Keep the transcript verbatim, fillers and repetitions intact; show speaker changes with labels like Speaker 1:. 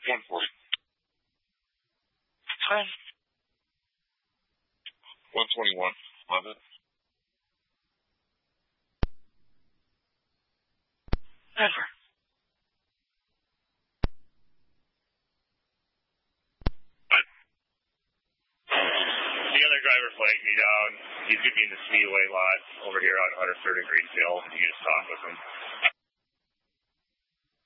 Speaker 1: one forty.
Speaker 2: Time?
Speaker 1: one twenty-one. Love it.
Speaker 2: Never.
Speaker 3: The other driver flagged me down. He's going to be in the Speedway lot over here on one hundred third and Greenfield. You can just talk with him.